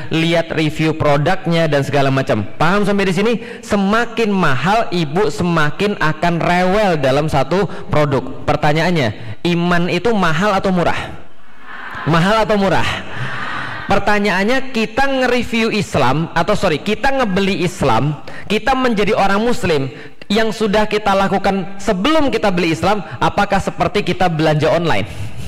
lihat review produknya dan segala macam. Paham sampai di sini? Semakin mahal ibu semakin akan rewel dalam satu produk. Pertanyaannya, iman itu mahal atau murah? Mahal atau murah? Pertanyaannya, kita nge-review Islam kita ngebeli Islam, kita menjadi orang muslim, yang sudah kita lakukan sebelum kita beli Islam, apakah seperti kita belanja online?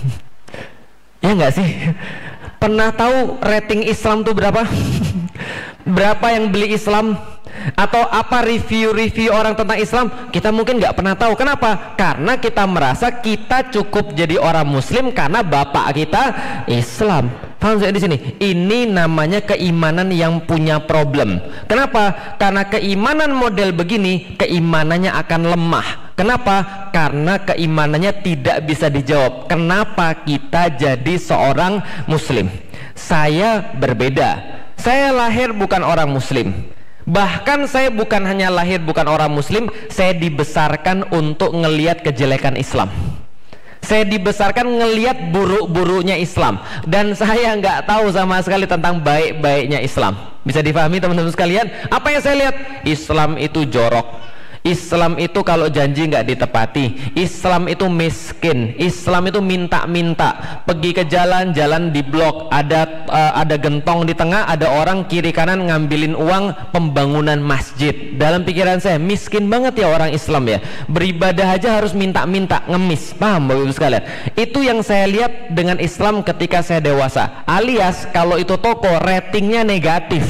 Ya enggak sih? Pernah tahu rating Islam tuh berapa? Berapa yang beli Islam? Atau apa review-review orang tentang Islam? Kita mungkin nggak pernah tahu. Kenapa? Karena kita merasa kita cukup jadi orang muslim karena bapak kita Islam. Paham saya di sini? Ini namanya keimanan yang punya problem. Kenapa? Karena keimanan model begini, keimanannya akan lemah. Kenapa? Karena keimanannya tidak bisa dijawab. Kenapa kita jadi seorang muslim? Saya berbeda. Saya lahir bukan orang muslim. Bahkan saya bukan hanya lahir bukan orang muslim, saya dibesarkan untuk ngelihat kejelekan Islam. Saya dibesarkan ngelihat buruk-buruknya Islam, dan saya nggak tahu sama sekali tentang baik-baiknya Islam. Bisa difahami teman-teman sekalian? Apa yang saya lihat? Islam itu jorok, Islam itu kalau janji nggak ditepati, Islam itu miskin, Islam itu minta-minta, pergi ke jalan diblok, ada gentong di tengah, ada orang kiri kanan ngambilin uang pembangunan masjid. Dalam pikiran saya, miskin banget ya orang Islam ya, beribadah aja harus minta-minta, ngemis. Paham Bapak Ibu sekalian? Itu yang saya lihat dengan Islam ketika saya dewasa, alias kalau itu toko ratingnya negatif.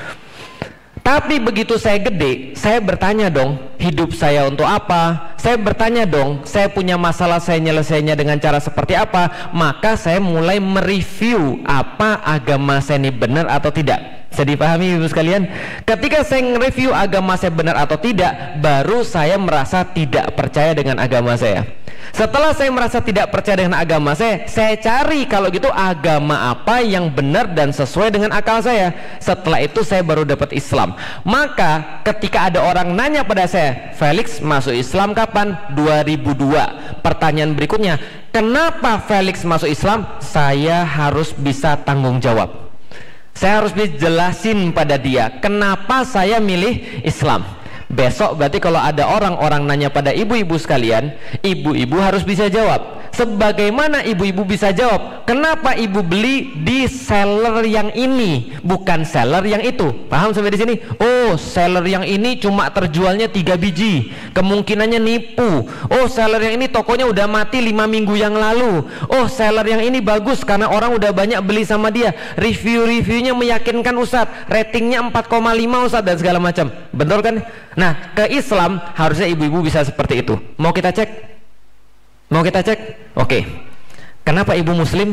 Tapi begitu saya gede, saya bertanya dong, hidup saya untuk apa? Saya bertanya dong, saya punya masalah, saya nyelesainya dengan cara seperti apa? Maka saya mulai mereview apa agama saya ini benar atau tidak. Bisa dipahami Ibu sekalian? Ketika saya nge-review agama saya benar atau tidak, baru saya merasa tidak percaya dengan agama saya. Setelah saya merasa tidak percaya dengan agama saya cari kalau gitu agama apa yang benar dan sesuai dengan akal saya. Setelah itu saya baru dapat Islam. Maka ketika ada orang nanya pada saya, Felix masuk Islam kapan? 2002. Pertanyaan berikutnya, kenapa Felix masuk Islam? Saya harus bisa tanggung jawab. Saya harus dijelasin pada dia kenapa saya milih Islam. Besok berarti kalau ada orang-orang nanya pada ibu-ibu sekalian, ibu-ibu harus bisa jawab. Sebagaimana ibu-ibu bisa jawab, kenapa ibu beli di seller yang ini, bukan seller yang itu. Paham sampai di sini? Oh, seller yang ini cuma terjualnya 3 biji, kemungkinannya nipu. Oh, seller yang ini tokonya udah mati 5 minggu yang lalu. Oh, seller yang ini bagus karena orang udah banyak beli sama dia. Review-reviewnya meyakinkan Ustadz, ratingnya 4,5 Ustadz dan segala macam. Betul kan? Nah, ke Islam harusnya ibu-ibu bisa seperti itu. Mau kita cek? Mau kita cek? Oke. Kenapa ibu muslim?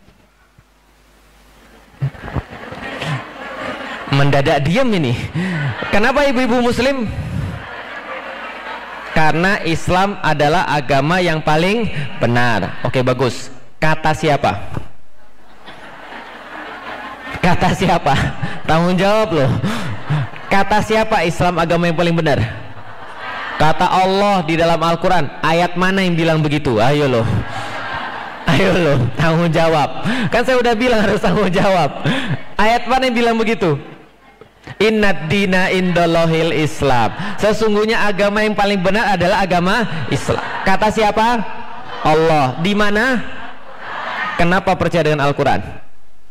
Mendadak diam ini. Kenapa ibu-ibu muslim? Karena Islam adalah agama yang paling benar. Oke, bagus. Kata siapa? Kata siapa? Tanggung jawab loh. Kata siapa Islam agama yang paling benar? Kata Allah di dalam Al-Quran. Ayat mana yang bilang begitu? Ayo loh, tanggung jawab. Kan saya udah bilang harus tanggung jawab. Ayat mana yang bilang begitu? Innad dina indallahil Islam. Sesungguhnya agama yang paling benar adalah agama Islam. Kata siapa? Allah. Di mana? Kenapa percaya dengan Al-Quran?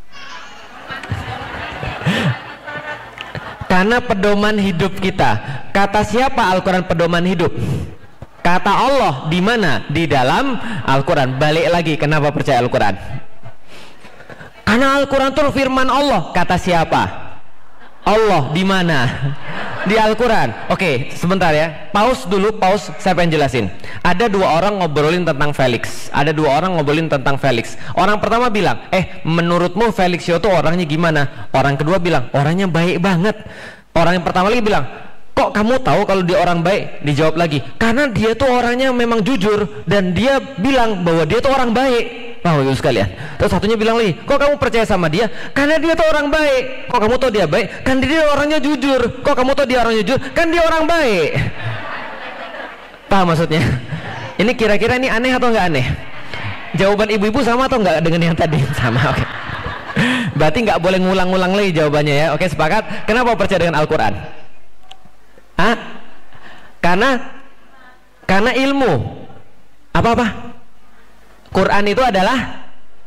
Karena pedoman hidup kita. Kata siapa Al-Quran pedoman hidup? Kata Allah. Di mana? Di dalam Al-Quran. Balik lagi, kenapa percaya Al-Quran? Karena Al-Quran itu firman Allah. Kata siapa? Allah. Di mana? Di Al-Quran. Oke, sebentar ya. Pause dulu, pause. Saya pengen jelasin. Ada 2 orang ngobrolin tentang Felix. Orang pertama bilang, menurutmu Felix itu orangnya gimana? Orang kedua bilang, orangnya baik banget. Orang yang pertama lagi bilang, kok kamu tahu kalau dia orang baik? Dijawab lagi, karena dia tuh orangnya memang jujur dan dia bilang bahwa dia tuh orang baik. Nah, Ibu sekalian. Terus satunya bilang lagi, kok kamu percaya sama dia? Karena dia tuh orang baik. Kok kamu tahu dia baik? Kan dia orangnya jujur. Kok kamu tahu dia orangnya jujur? Kan dia orang baik. Paham maksudnya? Ini kira-kira ini aneh atau nggak aneh? Jawaban ibu-ibu sama atau nggak dengan yang tadi? Sama, oke. Berarti nggak boleh ngulang-ngulang lagi jawabannya ya. Oke, sepakat? Kenapa percaya dengan Al-Quran? Hah? Karena ilmu. Apa? Quran itu adalah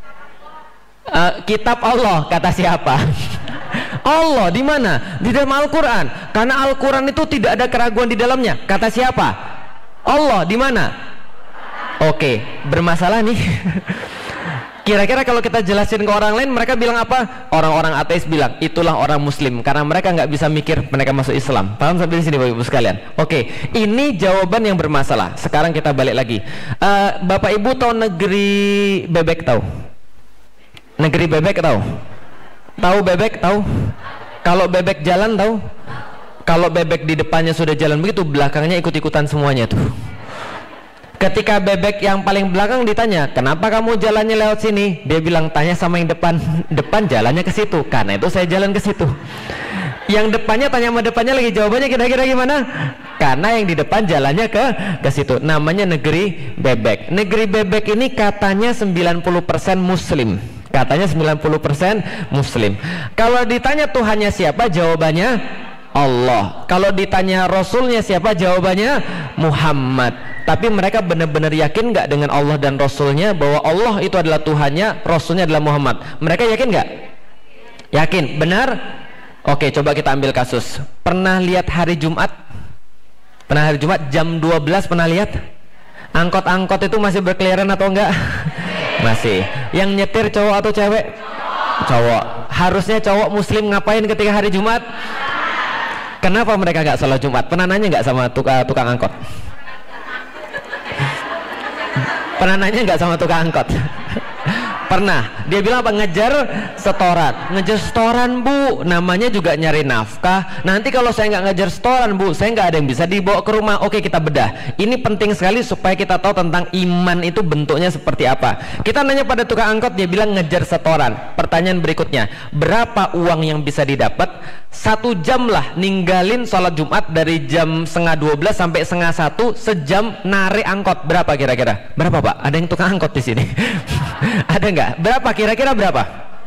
kitab Allah, kata siapa? Allah. Di mana? Di dalam Al-Quran. Karena Al-Quran itu tidak ada keraguan di dalamnya, kata siapa? Allah. Di mana? Oke, bermasalah nih. Kira-kira kalau kita jelasin ke orang lain, mereka bilang apa? Orang-orang ateis bilang itulah orang muslim, karena mereka nggak bisa mikir mereka masuk Islam. Paham sampai di sini Bapak Ibu sekalian? Oke, ini jawaban yang bermasalah. Sekarang kita balik lagi. Bapak Ibu tahu negeri bebek tahu? Negeri bebek tahu? Tahu bebek tahu? Kalau bebek jalan tahu? Kalau bebek di depannya sudah jalan begitu, belakangnya ikut-ikutan semuanya tuh. Ketika bebek yang paling belakang ditanya, kenapa kamu jalannya lewat sini? Dia bilang, tanya sama yang depan. Depan jalannya ke situ, karena itu saya jalan ke situ. Yang depannya tanya sama depannya lagi, jawabannya kira-kira gimana? Karena yang di depan jalannya ke situ. Namanya negeri bebek. Negeri bebek ini katanya 90% muslim. Katanya 90% muslim. Kalau ditanya Tuhannya siapa, jawabannya Allah. Kalau ditanya Rasulnya siapa, jawabannya Muhammad. Tapi mereka benar-benar yakin nggak dengan Allah dan Rasulnya, bahwa Allah itu adalah Tuhannya, Rasulnya adalah Muhammad? Mereka yakin nggak? Yakin. Benar? Oke, coba kita ambil kasus. Pernah lihat hari Jumat? Pernah hari Jumat jam 12 pernah lihat? Angkot-angkot itu masih berkeliaran atau enggak? Masih. Yang nyetir cowok atau cewek? Cowok. Harusnya cowok muslim ngapain ketika hari Jumat? Kenapa mereka nggak sholat Jumat? Pernah nanya nggak sama tukang angkot? Pernah nanya nggak sama tukang angkot? Pernah. Dia bilang apa? Ngejar setoran. Ngejar setoran, Bu, namanya juga nyari nafkah. Nanti kalau saya nggak ngejar setoran, Bu, saya nggak ada yang bisa dibawa ke rumah. Oke, kita bedah. Ini penting sekali supaya kita tahu tentang iman itu bentuknya seperti apa. Kita nanya pada tukang angkot, dia bilang ngejar setoran. Pertanyaan berikutnya, berapa uang yang bisa didapat? 1 jam lah ninggalin sholat Jumat dari jam 11:30 sampai 11:30, sejam narik angkot. Berapa kira-kira? Berapa, Pak? Ada yang tukang angkot di sini? Ada nggak? Berapa kira-kira berapa?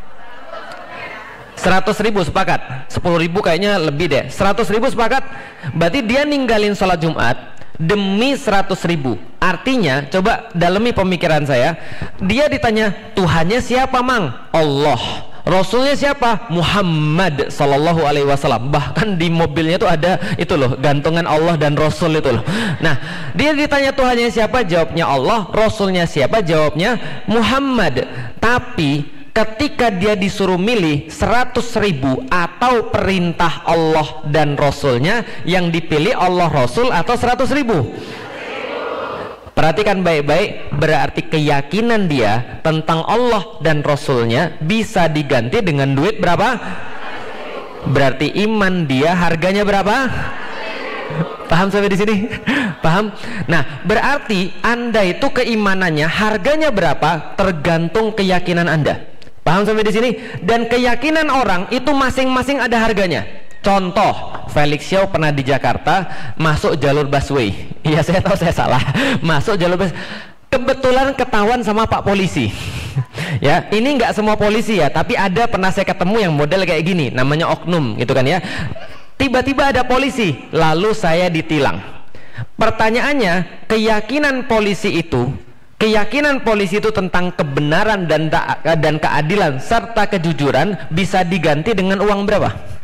100.000 sepakat? 10.000 kayaknya lebih deh. 100.000 sepakat? Berarti dia ninggalin sholat Jumat demi 100.000. Artinya, coba dalami pemikiran saya. Dia ditanya, Tuhannya siapa, Mang? Allah. Rasulnya siapa? Muhammad Sallallahu Alaihi Wasallam. Bahkan di mobilnya itu ada itu loh, gantungan Allah dan Rasul itu loh. Nah, dia ditanya Tuhannya siapa, jawabnya Allah. Rasulnya siapa, jawabnya Muhammad. Tapi ketika dia disuruh milih 100.000 atau perintah Allah dan Rasulnya, yang dipilih Allah, Rasul atau 100.000? Perhatikan baik-baik, berarti keyakinan dia tentang Allah dan Rasulnya bisa diganti dengan duit berapa? Berarti iman dia harganya berapa? Paham sampai di sini? Paham? Nah, berarti Anda itu keimanannya harganya berapa tergantung keyakinan Anda. Paham sampai di sini? Dan keyakinan orang itu masing-masing ada harganya. Contoh, Felix Xiao pernah di Jakarta masuk jalur busway. Iya, saya tahu saya salah. Masuk jalur busway. Kebetulan ketahuan sama Pak Polisi. Ya, ini nggak semua polisi ya, tapi ada pernah saya ketemu yang model kayak gini, namanya oknum gitu kan ya. Tiba-tiba ada polisi, lalu saya ditilang. Pertanyaannya, keyakinan polisi itu tentang kebenaran dan keadilan serta kejujuran bisa diganti dengan uang berapa?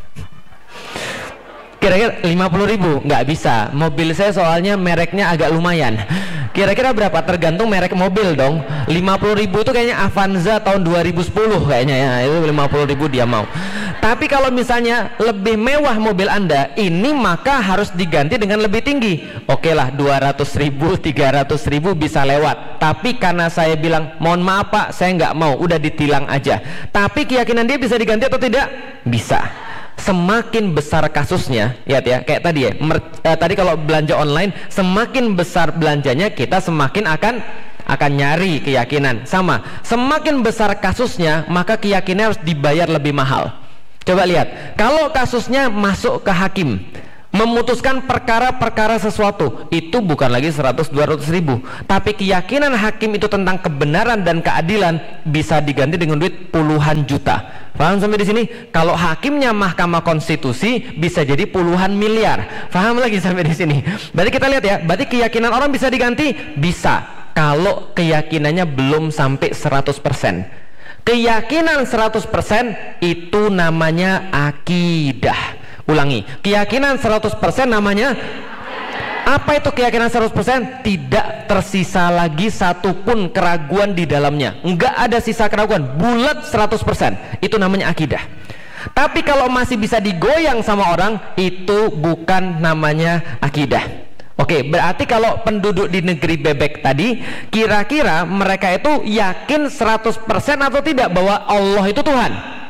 Kira-kira 50.000? Nggak bisa. Mobil saya soalnya mereknya agak lumayan. Kira-kira berapa? Tergantung merek mobil dong. 50.000 itu kayaknya Avanza tahun 2010 kayaknya ya. Itu 50.000 dia mau. Tapi kalau misalnya lebih mewah mobil Anda, ini maka harus diganti dengan lebih tinggi. Oke lah, 200.000, 300.000 bisa lewat. Tapi karena saya bilang, mohon maaf Pak, saya nggak mau, udah ditilang aja. Tapi keyakinan dia bisa diganti atau tidak? Bisa. Semakin besar kasusnya, ya kayak tadi ya, tadi kalau belanja online, semakin besar belanjanya kita semakin akan nyari keyakinan. Sama, semakin besar kasusnya, maka keyakinan harus dibayar lebih mahal. Coba lihat, kalau kasusnya masuk ke hakim, memutuskan perkara-perkara sesuatu, itu bukan lagi 100-200 ribu, tapi keyakinan hakim itu tentang kebenaran dan keadilan bisa diganti dengan duit puluhan juta. Paham sampai di sini? Kalau hakimnya Mahkamah Konstitusi bisa jadi puluhan miliar. Paham lagi sampai di sini? Berarti kita lihat ya, berarti keyakinan orang bisa diganti? Bisa, kalau keyakinannya belum sampai 100%. Keyakinan 100% itu namanya akidah. Ulangi, keyakinan 100% namanya apa? Itu keyakinan 100%? Tidak tersisa lagi satupun keraguan di dalamnya, enggak ada sisa keraguan, bulat 100%. Itu namanya akidah. Tapi kalau masih bisa digoyang sama orang, itu bukan namanya akidah. Oke, berarti kalau penduduk di negeri bebek tadi, kira-kira mereka itu yakin 100% atau tidak bahwa Allah itu Tuhan?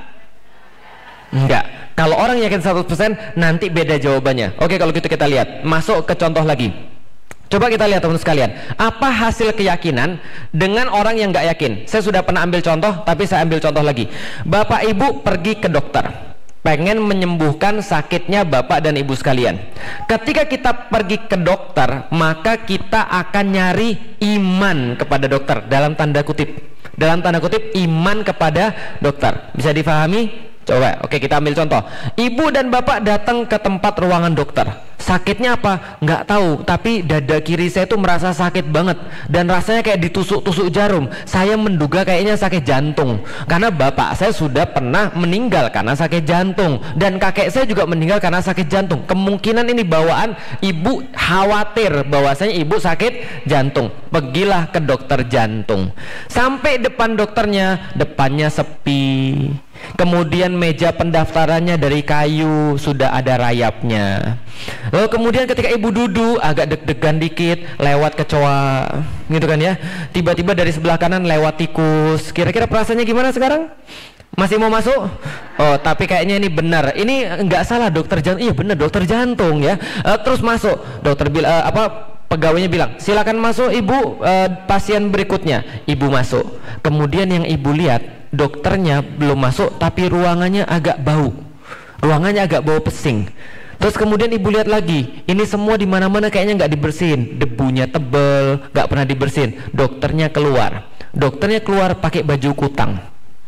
Enggak. Kalau orang yakin 100%, nanti beda jawabannya. Oke, kalau gitu kita lihat, masuk ke contoh lagi. Coba kita lihat teman sekalian, apa hasil keyakinan dengan orang yang nggak yakin. Saya sudah pernah ambil contoh, tapi saya ambil contoh lagi. Bapak ibu pergi ke dokter, pengen menyembuhkan sakitnya bapak dan ibu sekalian. Ketika kita pergi ke dokter, maka kita akan nyari iman kepada dokter, dalam tanda kutip. Dalam tanda kutip, iman kepada dokter. Bisa difahami? Coba, oke, kita ambil contoh. Ibu dan bapak datang ke tempat ruangan dokter. Sakitnya apa? Nggak tahu, tapi dada kiri saya itu merasa sakit banget dan rasanya kayak ditusuk-tusuk jarum. Saya menduga kayaknya sakit jantung, karena bapak saya sudah pernah meninggal karena sakit jantung, dan kakek saya juga meninggal karena sakit jantung. Kemungkinan ini bawaan ibu, khawatir bahwasanya ibu sakit jantung. Pergilah ke dokter jantung. Sampai depan dokternya, depannya sepi. Kemudian meja pendaftarannya dari kayu, sudah ada rayapnya. Lalu kemudian ketika ibu duduk, agak deg-degan dikit, lewat kecoa, gitu kan ya. Tiba-tiba dari sebelah kanan lewat tikus. Kira-kira perasaannya gimana sekarang? Masih mau masuk? Oh, tapi kayaknya ini benar. Ini nggak salah, dokter jantung. Iya benar, dokter jantung ya. Terus masuk, dokter bilang pegawainya bilang, silakan masuk ibu, pasien berikutnya. Ibu masuk. Kemudian yang ibu lihat, dokternya belum masuk, tapi ruangannya agak bau. Ruangannya agak bau pesing. Terus kemudian ibu lihat lagi, ini semua di mana-mana kayaknya nggak dibersihin, debunya tebel, nggak pernah dibersihin. Dokternya keluar. Dokternya keluar pakai baju kutang.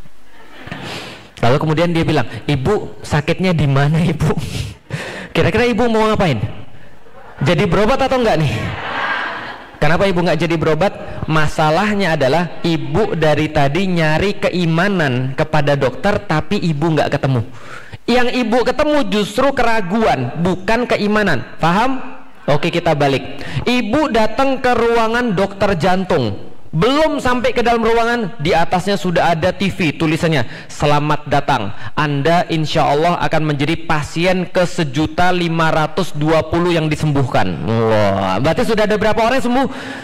Lalu kemudian dia bilang, ibu sakitnya di mana ibu? Kira-kira ibu mau ngapain? Jadi berobat atau enggak nih? Kenapa ibu nggak jadi berobat? Masalahnya adalah ibu dari tadi nyari keimanan kepada dokter, tapi ibu nggak ketemu. Yang ibu ketemu justru keraguan, bukan keimanan. Paham? Oke, kita balik. Ibu datang ke ruangan dokter jantung. Belum sampai ke dalam ruangan, di atasnya sudah ada TV, tulisannya, selamat datang, Anda insya Allah akan menjadi pasien ke 1.520 yang disembuhkan. Wah, berarti sudah ada berapa orang yang sembuh?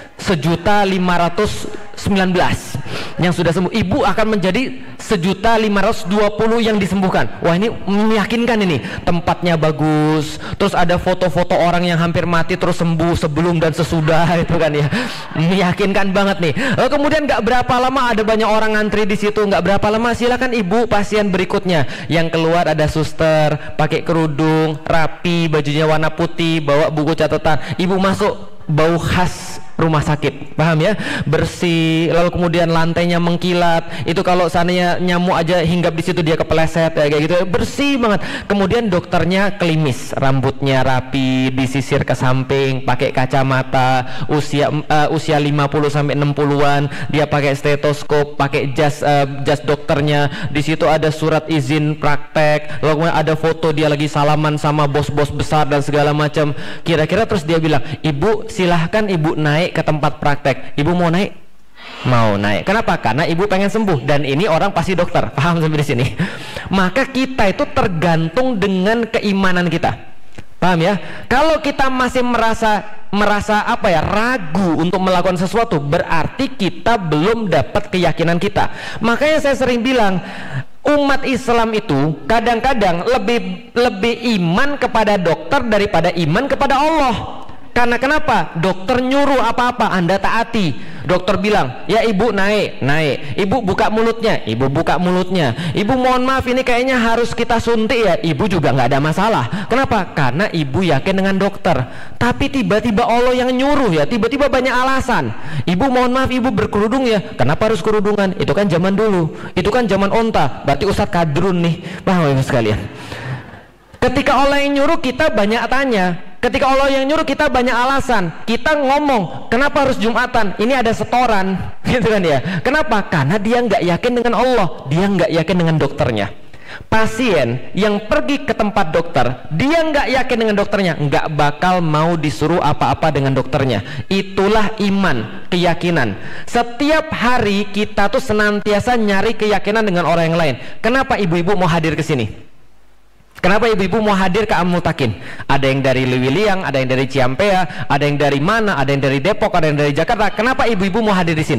1.519 yang sudah sembuh. Ibu akan menjadi 1.520 yang disembuhkan. Wah, ini meyakinkan, ini tempatnya bagus, terus ada foto-foto orang yang hampir mati terus sembuh sebelum dan sesudah, itu kan ya, meyakinkan banget nih. Kemudian nggak berapa lama ada banyak orang ngantri di situ. Nggak berapa lama, silakan ibu pasien berikutnya. Yang keluar ada suster pakai kerudung rapi, bajunya warna putih, bawa buku catatan. Ibu masuk, bau khas rumah sakit, paham ya, bersih. Lalu kemudian lantainya mengkilat, itu kalau seandainya nyamuk aja hinggap di situ dia kepeleset ya, kayak gitu, bersih banget. Kemudian dokternya klimis, rambutnya rapi, disisir ke samping, pakai kacamata, usia 50 sampai 60-an, dia pakai stetoskop, pakai jas dokternya. Di situ ada surat izin praktek, lalu kemudian ada foto dia lagi salaman sama bos-bos besar dan segala macam. Kira-kira terus dia bilang, ibu silahkan ibu naik ke tempat praktek. Ibu mau naik? Mau naik. Kenapa? Karena ibu pengen sembuh, dan ini orang pasti dokter. Paham sampai di sini? Maka kita itu tergantung dengan keimanan kita. Paham ya? Kalau kita masih merasa apa ya, ragu untuk melakukan sesuatu, berarti kita belum dapat keyakinan kita. Makanya saya sering bilang, umat Islam itu kadang-kadang lebih iman kepada dokter daripada iman kepada Allah. Karena kenapa? Dokter nyuruh apa-apa Anda taati, Dokter bilang, ya ibu naik. Ibu buka mulutnya. Ibu buka mulutnya. Ibu mohon maaf ini kayaknya harus kita suntik ya. Ibu juga nggak ada masalah. Kenapa? Karena ibu yakin dengan dokter. Tapi tiba-tiba Allah yang nyuruh ya. Tiba-tiba banyak alasan. Ibu mohon maaf ibu berkerudung ya. Kenapa harus kerudungan? Itu kan zaman dulu. Itu kan zaman onta. Berarti Ustadz Kadrun nih. Paham ya sekalian? Ketika Allah yang nyuruh kita banyak tanya. Ketika Allah yang nyuruh kita banyak alasan. Kita ngomong, kenapa harus Jumatan? Ini ada setoran, gitu kan ya. Kenapa? Karena dia nggak yakin dengan Allah, dia nggak yakin dengan dokternya. Pasien yang pergi ke tempat dokter, dia nggak yakin dengan dokternya, nggak bakal mau disuruh apa-apa dengan dokternya. Itulah iman, keyakinan. Setiap hari kita tuh senantiasa nyari keyakinan dengan orang yang lain. Kenapa ibu-ibu mau hadir ke sini? Kenapa ibu-ibu mau hadir ke Amultakin? Ada yang dari Lewiliang, ada yang dari Ciampea, ada yang dari mana, ada yang dari Depok, ada yang dari Jakarta. Kenapa ibu-ibu mau hadir di sini?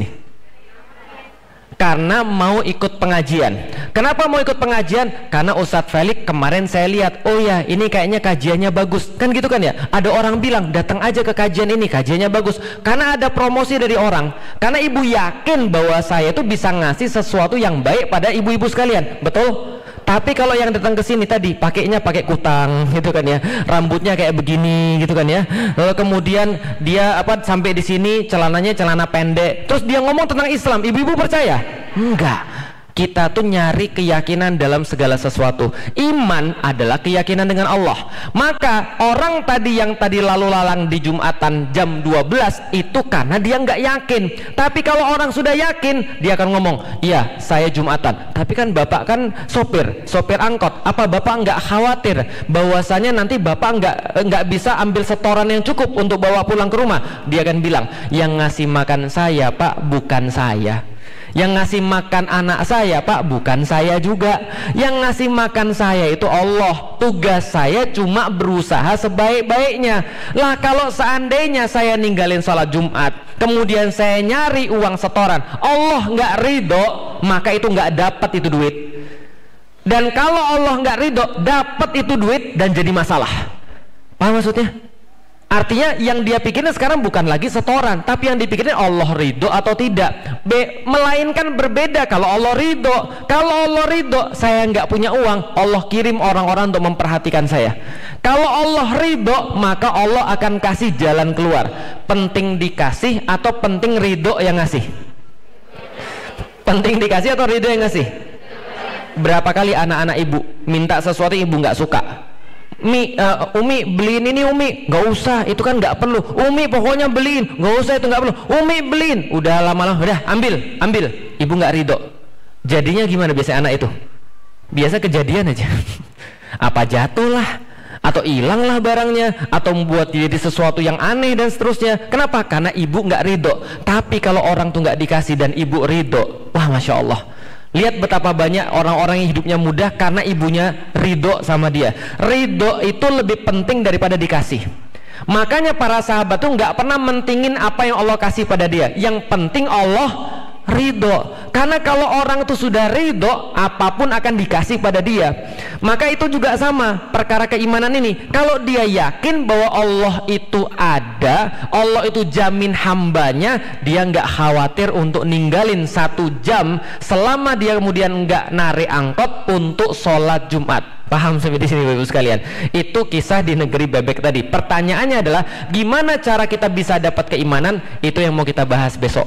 Karena mau ikut pengajian. Kenapa mau ikut pengajian? Karena Ustadz Felix kemarin saya lihat, oh ya ini kayaknya kajiannya bagus. Kan gitu kan ya? Ada orang bilang datang aja ke kajian ini, kajiannya bagus. Karena ada promosi dari orang. Karena ibu yakin bahwa saya itu bisa ngasih sesuatu yang baik pada ibu-ibu sekalian. Betul? Tapi kalau yang datang ke sini tadi pakainya pakai kutang gitu kan ya, rambutnya kayak begini gitu kan ya, lalu kemudian dia sampai di sini celananya celana pendek, terus dia ngomong tentang Islam, ibu-ibu percaya? Enggak. Kita tuh nyari keyakinan dalam segala sesuatu. Iman adalah keyakinan dengan Allah. Maka orang tadi yang tadi lalu lalang di Jumatan jam 12 itu karena dia nggak yakin. Tapi kalau orang sudah yakin, dia akan ngomong, iya saya Jumatan. Tapi kan bapak kan sopir angkot. Apa bapak nggak khawatir bahwasanya nanti bapak nggak bisa ambil setoran yang cukup untuk bawa pulang ke rumah? Dia akan bilang, yang ngasih makan saya pak bukan saya. Yang ngasih makan anak saya pak bukan saya juga. Yang ngasih makan saya itu Allah. Tugas saya cuma berusaha sebaik-baiknya. Lah kalau seandainya saya ninggalin sholat Jumat, kemudian saya nyari uang setoran, Allah nggak ridho, maka itu nggak dapat itu duit. Dan kalau Allah nggak ridho, dapat itu duit dan jadi masalah. Paham maksudnya? Artinya yang dia pikirin sekarang bukan lagi setoran, tapi yang dipikirin Allah ridho atau tidak. Melainkan berbeda. Kalau Allah ridho, saya nggak punya uang, Allah kirim orang-orang untuk memperhatikan saya. Kalau Allah ridho, maka Allah akan kasih jalan keluar. Penting dikasih atau penting ridho yang ngasih? Penting dikasih atau ridho yang ngasih? Berapa kali anak-anak ibu minta sesuatu ibu nggak suka? Umi beliin ini Umi, nggak usah itu kan nggak perlu. Umi pokoknya beliin, nggak usah itu nggak perlu. Umi beliin, udah lama-lama udah ambil, ibu nggak ridho. Jadinya gimana biasa anak itu? Biasa kejadian aja. Apa jatuh lah, atau hilang lah barangnya, atau membuat jadi sesuatu yang aneh dan seterusnya. Kenapa? Karena ibu nggak ridho. Tapi kalau orang tuh nggak dikasih dan ibu ridho, wah masya Allah. Lihat betapa banyak orang-orang yang hidupnya mudah karena ibunya ridho sama dia. Ridho itu lebih penting daripada dikasih. Makanya para sahabat tuh nggak pernah mentingin apa yang Allah kasih pada dia. Yang penting Allah ridho. Karena kalau orang itu sudah ridho, apapun akan dikasih pada dia. Maka itu juga sama perkara keimanan ini. Kalau dia yakin bahwa Allah itu ada, Allah itu jamin hambanya, dia nggak khawatir untuk ninggalin 1 jam selama dia kemudian nggak narik angkot untuk sholat Jumat. Paham sampai di sini Bapak Ibu sekalian? Itu kisah di negeri bebek tadi. Pertanyaannya adalah gimana cara kita bisa dapat keimanan? Itu yang mau kita bahas besok.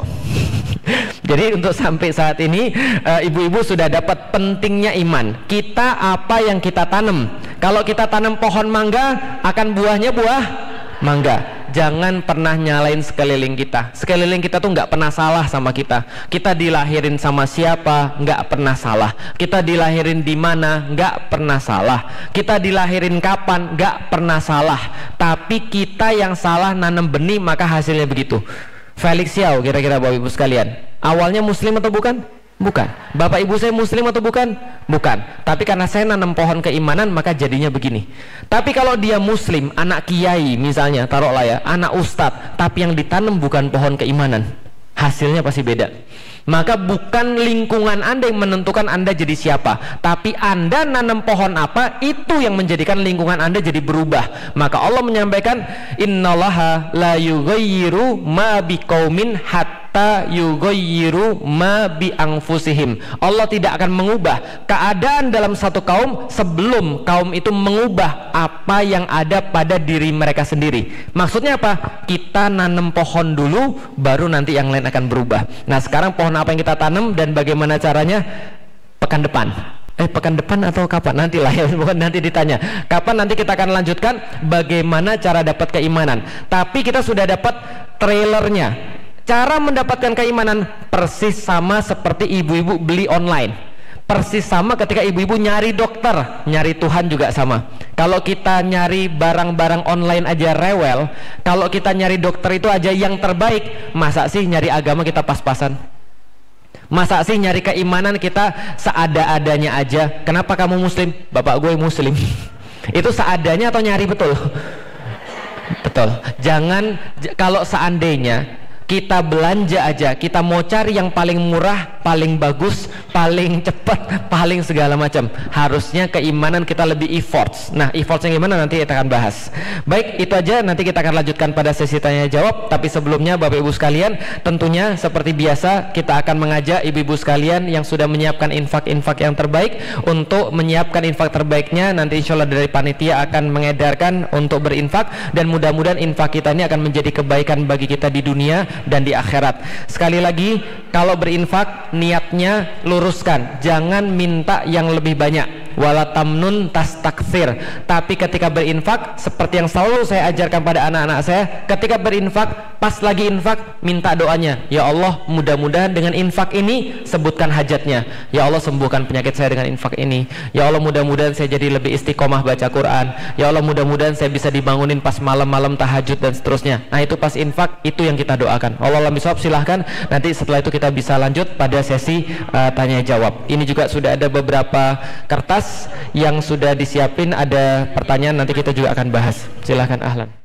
Jadi untuk sampai saat ini ibu-ibu sudah dapat pentingnya iman. Kita apa yang kita tanam. Kalau kita tanam pohon mangga, akan buahnya buah mangga. Jangan pernah nyalain sekeliling kita. Sekeliling kita tuh nggak pernah salah sama kita. Kita dilahirin sama siapa? Nggak pernah salah. Kita dilahirin di mana? Nggak pernah salah. Kita dilahirin kapan? Nggak pernah salah. Tapi kita yang salah nanam benih, maka hasilnya begitu. Felix Xiao kira-kira Bapak Ibu sekalian, awalnya muslim atau bukan? Bukan. Bapak Ibu saya muslim atau bukan? Bukan. Tapi karena saya nanam pohon keimanan, maka jadinya begini. Tapi kalau dia muslim, anak kiai misalnya, taruhlah ya, anak ustadz, tapi yang ditanam bukan pohon keimanan, hasilnya pasti beda. Maka bukan lingkungan Anda yang menentukan Anda jadi siapa, tapi Anda nanam pohon apa, itu yang menjadikan lingkungan Anda jadi berubah. Maka Allah menyampaikan, innallaha la yughayyiru ma biqaumin hatta hatta yughayyiru ma bi anfusihim. Allah tidak akan mengubah keadaan dalam satu kaum sebelum kaum itu mengubah apa yang ada pada diri mereka sendiri. Maksudnya apa? Kita nanam pohon dulu, baru nanti yang lain akan berubah. Nah, sekarang pohon apa yang kita tanam dan bagaimana caranya? Pekan depan atau kapan? Nantilah ya, bukan nanti ditanya. Kapan nanti kita akan lanjutkan bagaimana cara dapat keimanan. Tapi kita sudah dapat trailernya. Cara mendapatkan keimanan persis sama seperti ibu-ibu beli online. Persis sama ketika ibu-ibu nyari dokter, nyari Tuhan juga sama. Kalau kita nyari barang-barang online aja rewel, kalau kita nyari dokter itu aja yang terbaik, masa sih nyari agama kita pas-pasan? Masa sih nyari keimanan kita seada-adanya aja? Kenapa kamu muslim? Bapak gue muslim. Itu seadanya atau nyari betul? Betul. Jangan, kalau seandainya kita belanja aja, kita mau cari yang paling murah, paling bagus, paling cepat, paling segala macam, harusnya keimanan kita lebih efforts. Nah, effortsnya gimana nanti kita akan bahas. Baik, itu aja, nanti kita akan lanjutkan pada sesi tanya jawab. Tapi sebelumnya Bapak Ibu sekalian, tentunya seperti biasa kita akan mengajak ibu-ibu sekalian yang sudah menyiapkan infak-infak yang terbaik untuk menyiapkan infak terbaiknya. Nanti insya Allah dari panitia akan mengedarkan untuk berinfak, dan mudah-mudahan infak kita ini akan menjadi kebaikan bagi kita di dunia dan di akhirat. Sekali lagi, kalau berinfak niatnya luruskan, jangan minta yang lebih banyak. Wala tamnun tastakthir. Tapi ketika berinfak, seperti yang selalu saya ajarkan pada anak-anak saya, ketika berinfak, pas lagi infak, minta doanya, ya Allah, mudah-mudahan dengan infak ini, sebutkan hajatnya, ya Allah, sembuhkan penyakit saya dengan infak ini, ya Allah, mudah-mudahan saya jadi lebih istiqomah baca Quran, ya Allah, mudah-mudahan saya bisa dibangunin pas malam-malam tahajud dan seterusnya. Nah, itu pas infak, itu yang kita doakan. Allah alam bisawab. Silahkan nanti setelah itu kita bisa lanjut pada sesi tanya jawab. Ini juga sudah ada beberapa kertas yang sudah disiapin, ada pertanyaan, nanti kita juga akan bahas. Silahkan, ahlan.